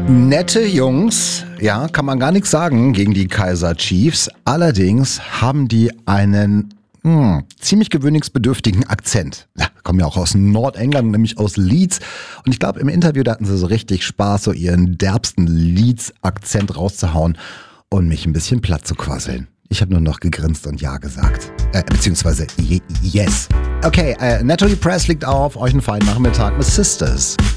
Nette Jungs, ja, kann man gar nichts sagen gegen die Kaiser Chiefs. Allerdings haben die einen ziemlich gewöhnungsbedürftigen Akzent. Ja, kommen ja auch aus Nordengland, nämlich aus Leeds. Und ich glaube, im Interview, da hatten sie so richtig Spaß, so ihren derbsten Leeds-Akzent rauszuhauen und mich ein bisschen platt zu quasseln. Ich habe nur noch gegrinst und Ja gesagt. Beziehungsweise yes. Okay, Natalie Press liegt auf. Euch einen feinen Nachmittag mit Sisters.